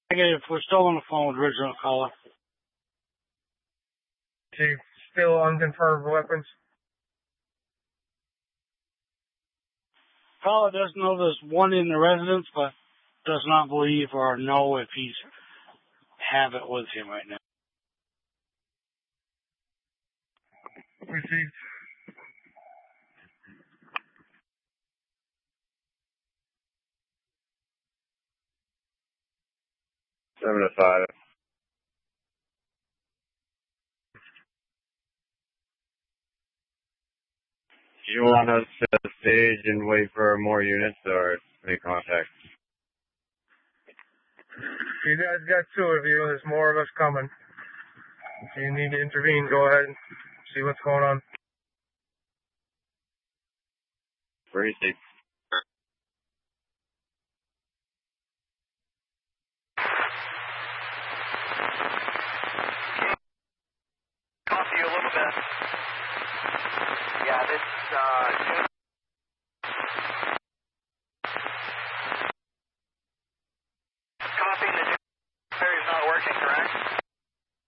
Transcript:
Negative. We're still on the phone with original caller. Okay, still unconfirmed weapons. Caller does know there's one in the residence, but does not believe or know if he's have it with him right now. Received. Seven to 5. Do you want us to stage and wait for more units or make contact? You guys got two of you. There's more of us coming. If you need to intervene, go ahead and see what's going on. Received. Copy you a little bit. Yeah, this